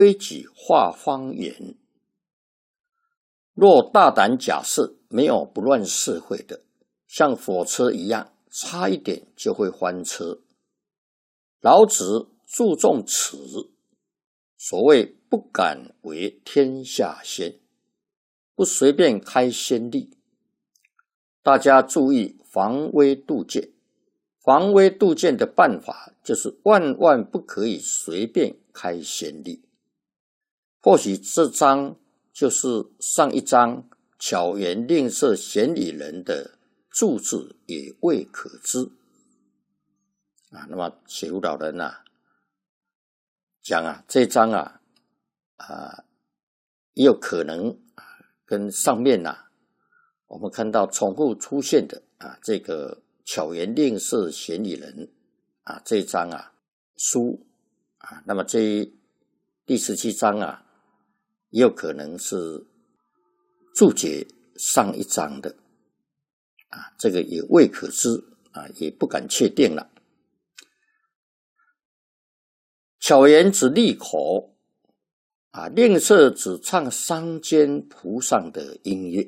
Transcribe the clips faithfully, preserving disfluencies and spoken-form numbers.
推己化方圆。若大胆假设没有不乱社会的，像火车一样，差一点就会翻车。老子注重此，所谓不敢为天下先，不随便开先例。大家注意防微杜渐，防微杜渐的办法就是万万不可以随便开先例。或许这章就是上一章巧言令色鲜矣仁的注字也未可知啊。那么写如老人啊讲啊，这章啊啊也有可能啊跟上面啊我们看到重复出现的啊这个巧言令色鲜矣仁啊这一章啊书啊，那么这一第十七章啊也有可能是注解上一章的啊，这个也未可知啊，也不敢确定了。巧言只利口啊，吝啬只唱乡间谱上的音乐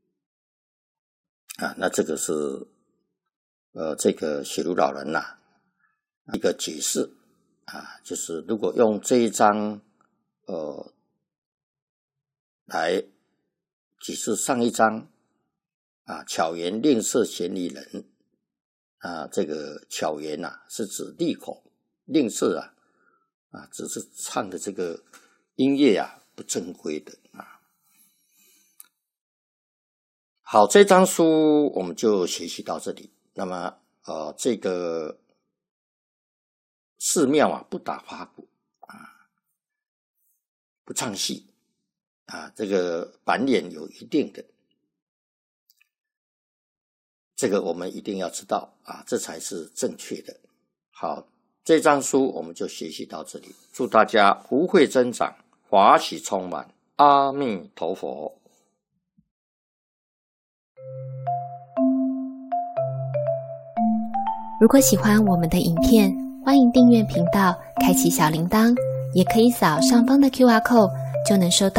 啊，那这个是呃这个写如老人呐、啊、一个解释啊，就是如果用这一章呃来解释上一章啊，巧言令色鲜矣仁啊，这个巧言啊是指利口，吝啬啊啊只是唱的这个音乐啊不正规的啊。好，这章书我们就学习到这里。那么呃这个寺庙啊不打趴鼓啊，不唱戏啊，这个板脸有一定的，这个我们一定要知道啊，这才是正确的。好，这章书我们就学习到这里，祝大家福慧增长，法喜充满，阿弥陀佛。 如果喜欢我们的影片，欢迎订阅频道，开启小铃铛，也可以扫上方的 Q R code，就能收到